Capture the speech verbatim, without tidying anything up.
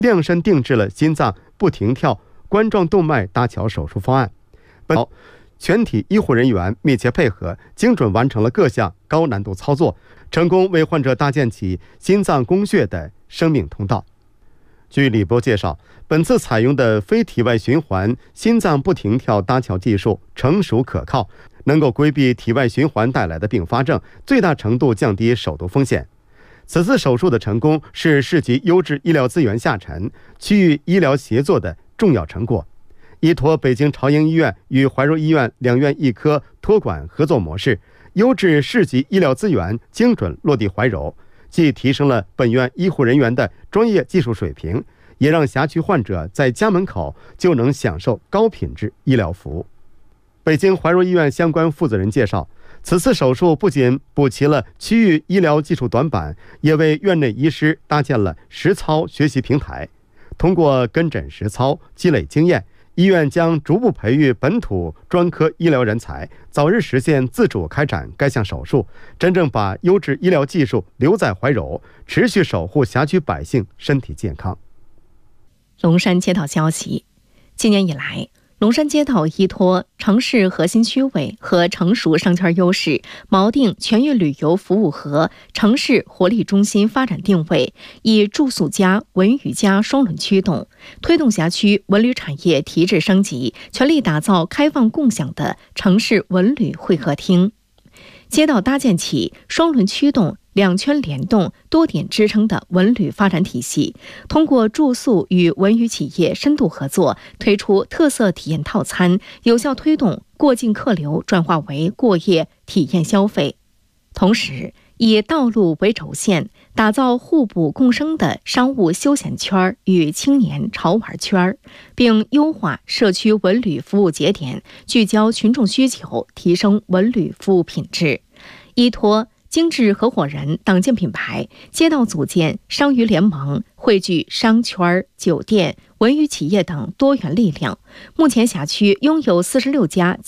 量身定制了心脏不停跳冠状动脉搭桥手术方案。本全体医护人员密切配合，精准完成了各项高难度操作，成功为患者搭建起心脏供血的生命通道。据李波介绍，本次采用的非体外循环心脏不停跳搭桥技术成熟可靠，能够规避体外循环带来的并发症，最大程度降低手术风险。此次手术的成功是市级优质医疗资源下沉、区域医疗协作的重要成果。依托北京朝阳医院与怀柔医院两院一科托管合作模式，优质市级医疗资源精准落地怀柔，既提升了本院医护人员的专业技术水平，也让辖区患者在家门口就能享受高品质医疗服务。北京怀柔医院相关负责人介绍，此次手术不仅补齐了区域医疗技术短板，也为院内医师搭建了实操学习平台。通过跟诊实操，积累经验，医院将逐步培育本土专科医疗人才，早日实现自主开展该项手术，真正把优质医疗技术留在怀柔，持续守护辖区百姓身体健康。 龙山街道消息，今年以来，龙山街道依托城市核心区位和成熟商圈优势，锚定全域旅游服务和城市活力中心发展定位，以住宿加、文娱加双轮驱动，推动辖区文旅产业提质升级，全力打造开放共享的城市文旅会客厅。街道搭建起双轮驱动、两圈联动、多点支撑的文旅发展体系，通过住宿与文娱企业深度合作，推出特色体验套餐，有效推动过境客流转化为过夜体验消费。同时，以道路为轴线，打造互补共生的商务休闲圈与青年潮玩圈，并优化社区文旅服务节点，聚焦群众需求，提升文旅服务品质。依托精致合伙人党建品牌，街道组建商娱联盟，汇聚商圈、酒店、文娱企业等多元力量。目前辖区拥有四十六家